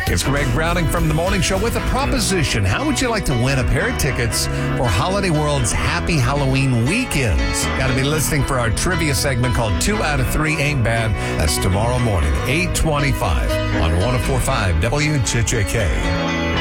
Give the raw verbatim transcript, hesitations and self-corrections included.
It's Greg Browning from The Morning Show with a proposition. How would you like to win a pair of tickets for Holiday World's Happy Halloween Weekends? Got to be listening for our trivia segment called Two Out of Three Ain't Bad. That's tomorrow morning, eight twenty-five on one oh four point five W J J K.